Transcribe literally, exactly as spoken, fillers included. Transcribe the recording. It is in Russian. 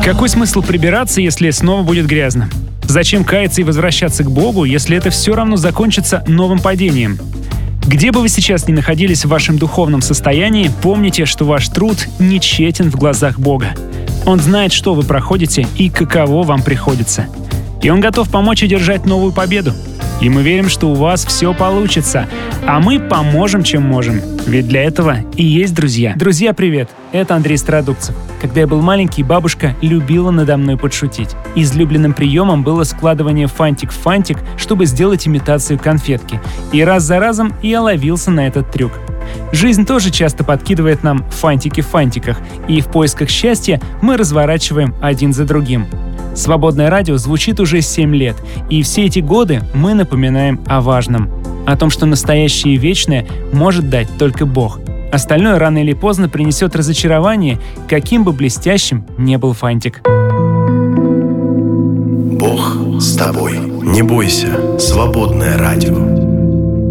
Какой смысл прибираться, если снова будет грязно? Зачем каяться и возвращаться к Богу, если это все равно закончится новым падением? Где бы вы сейчас ни находились в вашем духовном состоянии, помните, что ваш труд не тщетен в глазах Бога. Он знает, что вы проходите и каково вам приходится. И Он готов помочь одержать новую победу. И мы верим, что у вас все получится. А мы поможем, чем можем. Ведь для этого и есть друзья. Друзья, привет! Это Андрей Стародубцев. Когда я был маленький, бабушка любила надо мной подшутить. Излюбленным приемом было складывание фантик в фантик, чтобы сделать имитацию конфетки. И раз за разом я ловился на этот трюк. Жизнь тоже часто подкидывает нам фантики в фантиках, и в поисках счастья мы разворачиваем один за другим. Свободное радио звучит уже семь лет, и все эти годы мы напоминаем о важном. О том, что настоящее и вечное может дать только Бог. Остальное рано или поздно принесет разочарование, каким бы блестящим ни был фантик. Бог с тобой. Не бойся. Свободное радио.